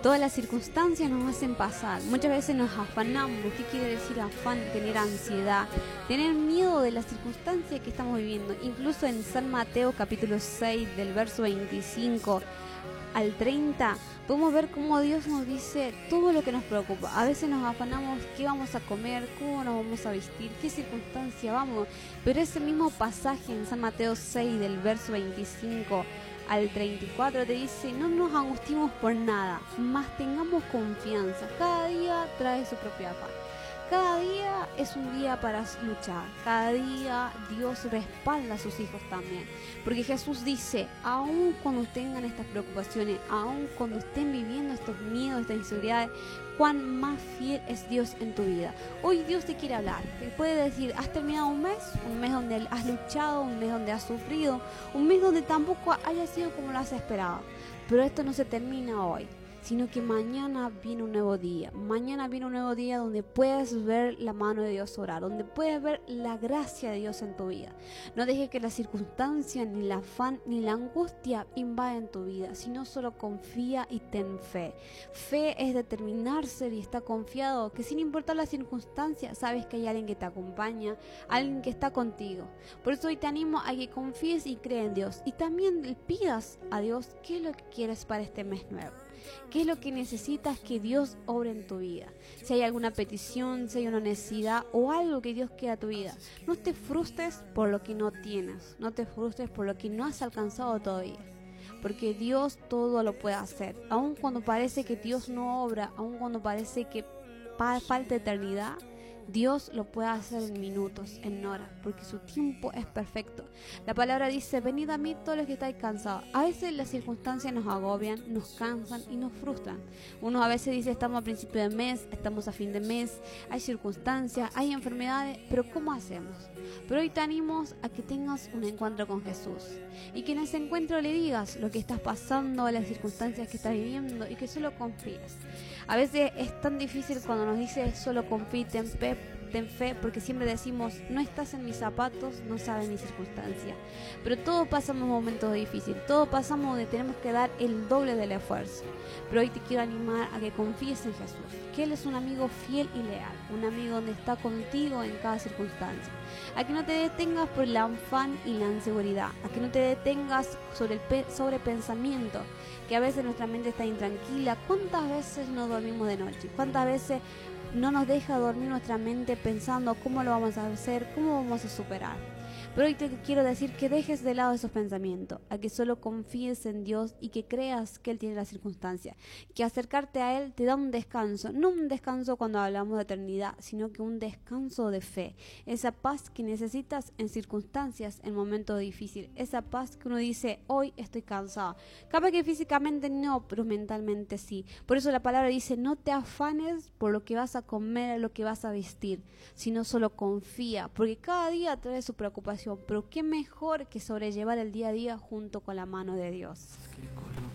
Todas las circunstancias nos hacen pasar. Muchas veces nos afanamos. ¿Qué quiere decir afán? Tener ansiedad, tener miedo de las circunstancias que estamos viviendo. Incluso en San Mateo capítulo 6 del verso 25 al 30 podemos ver cómo Dios nos dice todo lo que nos preocupa. A veces nos afanamos qué vamos a comer, cómo nos vamos a vestir, qué circunstancia vamos. Pero ese mismo pasaje en San Mateo 6 del verso 25 al 34 te dice: no nos angustiemos por nada, mas tengamos confianza. Cada día trae su propio afán. Cada día es un día para luchar. Cada día Dios respalda a sus hijos también. Porque Jesús dice, aun cuando tengan estas preocupaciones, aun cuando estén viviendo estos miedos, estas inseguridades, cuán más fiel es Dios en tu vida. Hoy Dios te quiere hablar. Te puede decir, has terminado un mes donde has luchado, un mes donde has sufrido, un mes donde tampoco haya sido como lo has esperado. Pero esto no se termina hoy, sino que mañana viene un nuevo día. Mañana viene un nuevo día donde puedes ver la mano de Dios orar, donde puedes ver la gracia de Dios en tu vida. No dejes que la circunstancia, ni el afán, ni la angustia invaden tu vida, sino solo confía y ten fe. Fe es determinarse y estar confiado que sin importar la circunstancia, sabes que hay alguien que te acompaña, alguien que está contigo. Por eso hoy te animo a que confíes y creas en Dios. Y también le pidas a Dios qué es lo que quieres para este mes nuevo. ¿Qué es lo que necesitas que Dios obre en tu vida? Si hay alguna petición, si hay una necesidad o algo que Dios quiera a tu vida, no te frustres por lo que no tienes, no te frustres por lo que no has alcanzado todavía, porque Dios todo lo puede hacer. Aun cuando parece que Dios no obra, aun cuando parece que falta eternidad, Dios lo puede hacer en minutos, en horas, porque su tiempo es perfecto. La palabra dice, venid a mí todos los que estáis cansados. A veces las circunstancias nos agobian, nos cansan y nos frustran. Uno a veces dice, estamos a principio de mes, estamos a fin de mes, hay circunstancias, hay enfermedades, pero ¿cómo hacemos? Pero hoy te animo a que tengas un encuentro con Jesús y que en ese encuentro le digas lo que estás pasando, las circunstancias que estás viviendo y que solo confíes. A veces es tan difícil cuando nos dice solo confía, ten fe, porque siempre decimos, no estás en mis zapatos, no sabes mi circunstancia. Pero todos pasamos momentos difíciles, todos pasamos donde tenemos que dar el doble del esfuerzo. Pero hoy te quiero animar a que confíes en Jesús, que Él es un amigo fiel y leal, un amigo donde está contigo en cada circunstancia. A que no te detengas por el afán y la inseguridad, a que no te detengas sobre el sobrepensamiento, que a veces nuestra mente está intranquila. ¿Cuántas veces no dormimos de noche? ¿Cuántas veces no nos deja dormir nuestra mente pensando cómo lo vamos a hacer, cómo vamos a superar? Pero hoy te quiero decir que dejes de lado esos pensamientos, a que solo confíes en Dios y que creas que Él tiene la circunstancia, que acercarte a Él te da un descanso, no un descanso cuando hablamos de eternidad, sino que un descanso de fe, esa paz que necesitas en circunstancias, en momentos difíciles, esa paz que uno dice, hoy estoy cansado, capaz que físicamente no, pero mentalmente sí. Por eso la palabra dice, no te afanes por lo que vas a comer, lo que vas a vestir, sino solo confía, porque cada día trae su preocupación. Pero qué mejor que sobrellevar el día a día junto con la mano de Dios.